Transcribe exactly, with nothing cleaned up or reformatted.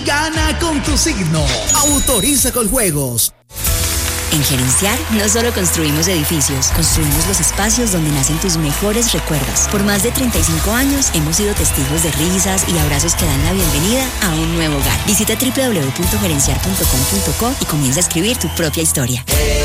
Gana con tu signo. Autoriza con juegos. En Gerenciar no solo construimos edificios, construimos los espacios donde nacen tus mejores recuerdos. Por más de treinta y cinco años hemos sido testigos de risas y abrazos que dan la bienvenida a un nuevo hogar. Visita doble u doble u doble u punto gerenciar punto com punto co y comienza a escribir tu propia historia.